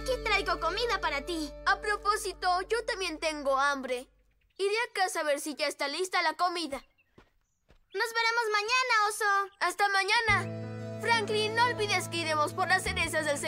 Aquí traigo comida para ti. A propósito, yo también tengo hambre. Iré a casa a ver si ya está lista la comida. Nos veremos mañana, oso. ¡Hasta mañana! Franklin, no olvides que iremos por las cerezas del